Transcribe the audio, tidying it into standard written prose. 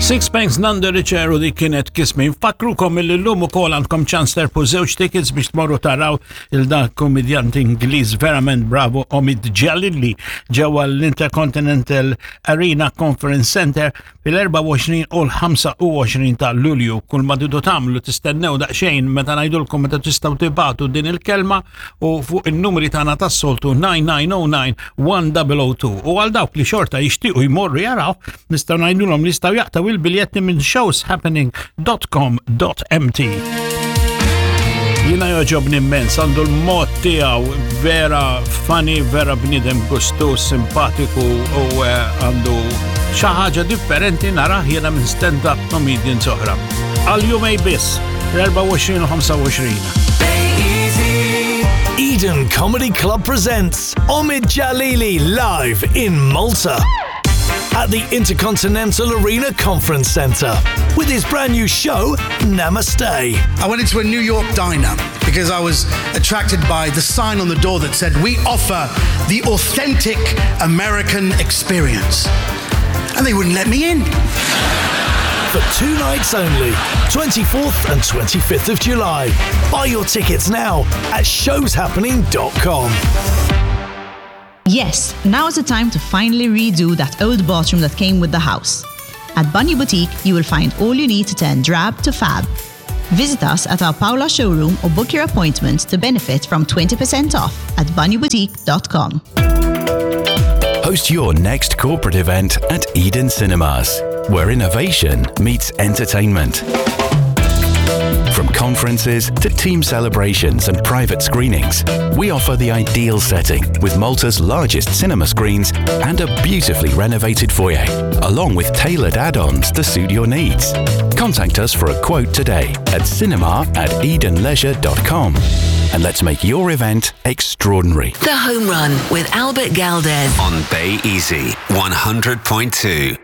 Sixpence Nanda Riċeru di kienet kismi. Fakrukom il-lum u kol għandkom ċans terpu zewġ tickets biex tmorru taraw il-da komedjant Ingliż verament bravo Omid Jalili ġewwa l-Intercontinental Arena Conference Center fil-24 u l-25 ta' Lulju. Kull ma tidu tagħmlu tistennew daqsxejn meta ngħidulkom meta tistgħu tibatu din il-kelma u fuq in-numri tagħna tas-soltu 9909-1002. U għal dawk li xorta jixtiequ jmorru jaraw nistgħu ngħidulhom li jistgħu jaqtaw il-biljetti minn showshappening.com.mt. Jina joġobni immens, għandu l-mod tiegħu vera funny, vera bniedem gustus, simpatiku u għandu xi ħaġa differenti narah jiena minn stand-up comedians oħra. Għal-jumej biss, l-24 u 25. Eden Comedy Club presents Omid Jalili live in Malta at the Intercontinental Arena Conference Center with his brand new show, Namaste. I went into a New York diner because I was attracted by the sign on the door that said, "We offer the authentic American experience." And they wouldn't let me in. For 2 nights only, 24th and 25th of July. Buy your tickets now at showshappening.com. Yes, now is the time to finally redo that old bathroom that came with the house. At Bunny Boutique, you will find all you need to turn drab to fab. Visit us at our Paula showroom or book your appointment to benefit from 20% off at bunnyboutique.com. Host your next corporate event at Eden Cinemas, where innovation meets entertainment. From conferences to team celebrations and private screenings, we offer the ideal setting with Malta's largest cinema screens and a beautifully renovated foyer, along with tailored add-ons to suit your needs. Contact us for a quote today at cinema@edenleisure.com and let's make your event extraordinary. The Home Run with Albert Galdes on Bay Easy 100.2.